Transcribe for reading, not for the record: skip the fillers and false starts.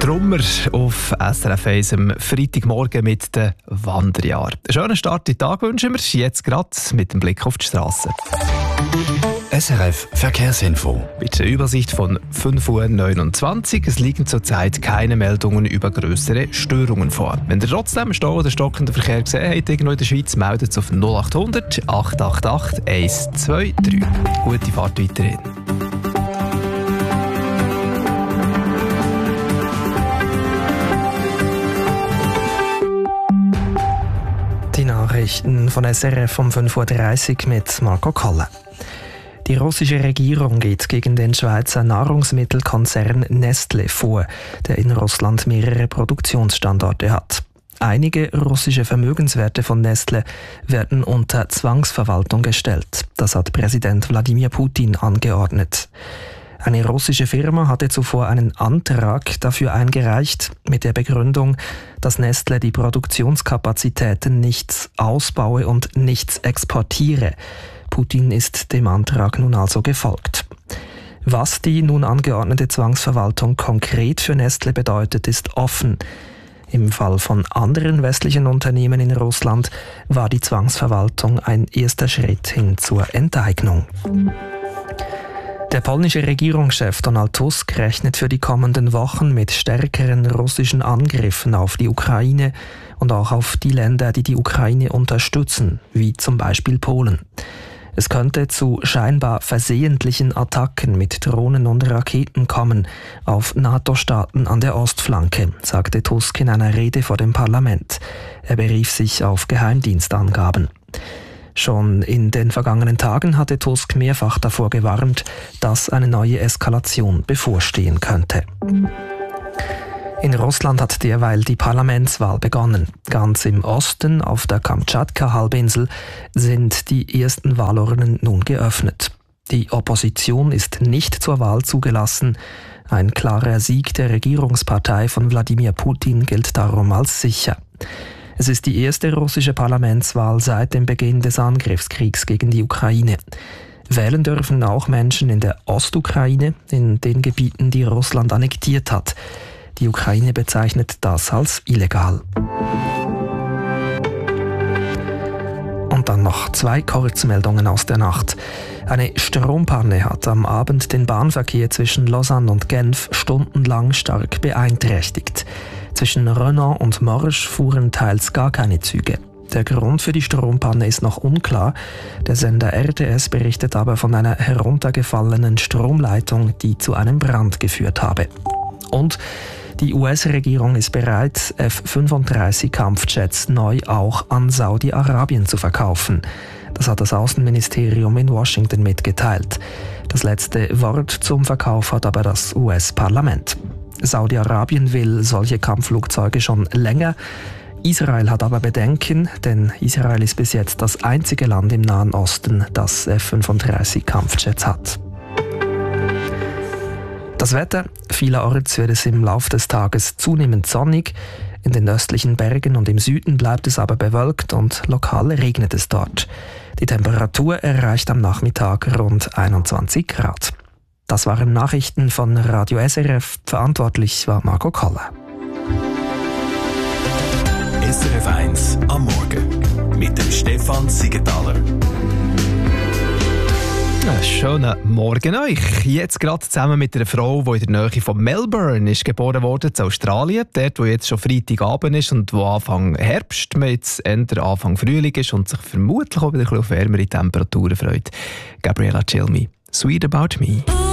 Trummer auf SRF 1 am Freitagmorgen mit den Wanderjahren. Einen schönen Start in den Tag wünschen wir jetzt gerade mit dem Blick auf die Straße. SRF Verkehrsinfo. Mit der Übersicht von 5:29 Uhr. Es liegen zurzeit keine Meldungen über grössere Störungen vor. Wenn ihr trotzdem Stau oder stockenden Verkehr gesehen habt, irgendwo in der Schweiz, meldet es auf 0800 888 123. Gute Fahrt weiterhin. Die Nachrichten von SRF um 5:30 Uhr mit Marco Kolle. Die russische Regierung geht gegen den Schweizer Nahrungsmittelkonzern Nestlé vor, der in Russland mehrere Produktionsstandorte hat. Einige russische Vermögenswerte von Nestlé werden unter Zwangsverwaltung gestellt. Das hat Präsident Wladimir Putin angeordnet. Eine russische Firma hatte zuvor einen Antrag dafür eingereicht, mit der Begründung, dass Nestlé die Produktionskapazitäten nicht ausbaue und nichts exportiere. Putin ist dem Antrag nun also gefolgt. Was die nun angeordnete Zwangsverwaltung konkret für Nestlé bedeutet, ist offen. Im Fall von anderen westlichen Unternehmen in Russland war die Zwangsverwaltung ein erster Schritt hin zur Enteignung. Der polnische Regierungschef Donald Tusk rechnet für die kommenden Wochen mit stärkeren russischen Angriffen auf die Ukraine und auch auf die Länder, die die Ukraine unterstützen, wie zum Beispiel Polen. Es könnte zu scheinbar versehentlichen Attacken mit Drohnen und Raketen kommen auf NATO-Staaten an der Ostflanke, sagte Tusk in einer Rede vor dem Parlament. Er berief sich auf Geheimdienstangaben. Schon in den vergangenen Tagen hatte Tusk mehrfach davor gewarnt, dass eine neue Eskalation bevorstehen könnte. In Russland hat derweil die Parlamentswahl begonnen. Ganz im Osten, auf der Kamtschatka-Halbinsel, sind die ersten Wahlurnen nun geöffnet. Die Opposition ist nicht zur Wahl zugelassen. Ein klarer Sieg der Regierungspartei von Wladimir Putin gilt darum als sicher. Es ist die erste russische Parlamentswahl seit dem Beginn des Angriffskriegs gegen die Ukraine. Wählen dürfen auch Menschen in der Ostukraine, in den Gebieten, die Russland annektiert hat. Die Ukraine bezeichnet das als illegal. Und dann noch 2 Kurzmeldungen aus der Nacht. Eine Strompanne hat am Abend den Bahnverkehr zwischen Lausanne und Genf stundenlang stark beeinträchtigt. Zwischen Renan und Morges fuhren teils gar keine Züge. Der Grund für die Strompanne ist noch unklar. Der Sender RTS berichtet aber von einer heruntergefallenen Stromleitung, die zu einem Brand geführt habe. Und die US-Regierung ist bereit, F-35-Kampfjets neu auch an Saudi-Arabien zu verkaufen. Das hat das Außenministerium in Washington mitgeteilt. Das letzte Wort zum Verkauf hat aber das US-Parlament. Saudi-Arabien will solche Kampfflugzeuge schon länger. Israel hat aber Bedenken, denn Israel ist bis jetzt das einzige Land im Nahen Osten, das F-35-Kampfjets hat. Das Wetter: Vielerorts wird es im Laufe des Tages zunehmend sonnig. In den östlichen Bergen und im Süden bleibt es aber bewölkt und lokal regnet es dort. Die Temperatur erreicht am Nachmittag rund 21 Grad. Das waren Nachrichten von Radio SRF. Verantwortlich war Marco Kolle. SRF 1 am Morgen mit dem Stefan Siegenthaler. Schönen Morgen euch. Jetzt gerade zusammen mit einer Frau, die in der Nähe von Melbourne ist geboren wurde, in Australien. Dort, wo jetzt schon Freitagabend ist und wo Anfang Herbst, jetzt Ende Anfang Frühling ist und sich vermutlich auch wieder ein bisschen auf wärmere Temperaturen freut. Gabriella Cilmi, Sweet About Me.